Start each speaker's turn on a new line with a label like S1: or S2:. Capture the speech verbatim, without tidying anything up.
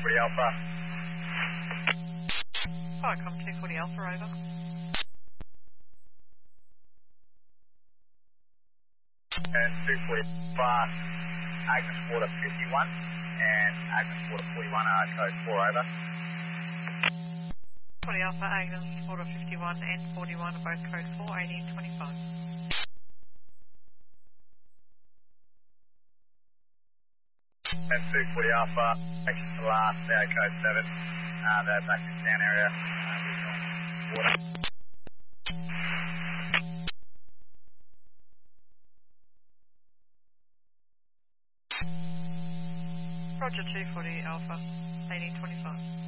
S1: forty Alpha.
S2: Viacom two forty Alpha, over.
S1: And two forty Alpha, Agnes Water fifty-one, and Agnes Water forty-one, uh, code four, over.
S2: forty Alpha, Agnes Water fifty-one and forty-one, both code four, eighty and twenty-five.
S1: And two forty Alpha, exit to last, uh, code seven, uh, the back in town area, uh, water.
S2: Roger two forty Alpha, eighty and twenty-five.